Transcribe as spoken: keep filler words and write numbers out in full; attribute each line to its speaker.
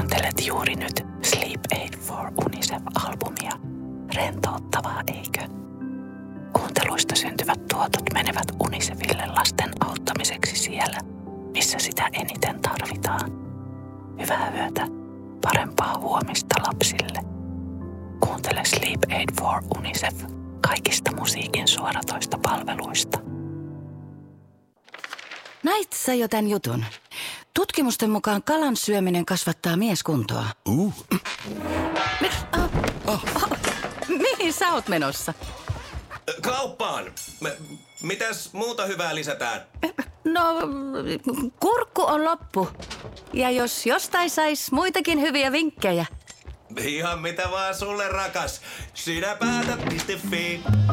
Speaker 1: Kuuntelet juuri nyt Sleep Aid for UNICEF-albumia. Rentouttavaa, eikö? Kuunteluista syntyvät tuotot menevät UNICEFille lasten auttamiseksi siellä, missä sitä eniten tarvitaan. Hyvää yötä, parempaa huomista lapsille. Kuuntele Sleep Aid for UNICEF kaikista musiikin suoratoista palveluista.
Speaker 2: Näit sä jo tän jutun? Tutkimusten mukaan kalan syöminen kasvattaa mieskuntoa.
Speaker 3: Uh.
Speaker 2: Mi- ah.
Speaker 3: Oh.
Speaker 2: Oh. Mihin sä oot menossa?
Speaker 3: Kauppaan. Me, mitäs muuta hyvää lisätään?
Speaker 2: No, kurkku on loppu. Ja jos jostain sais muitakin hyviä vinkkejä.
Speaker 3: Ihan mitä vaan sulle, rakas. Sinä päätät piste fi.